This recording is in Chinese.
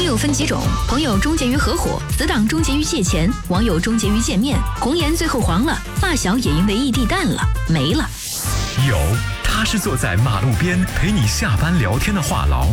友分几种，朋友终结于合伙，死党终结于借钱，网友终结于见面，红颜最后黄了，发小也因为异地淡了，没了。 有，他是坐在马路边陪你下班聊天的话痨。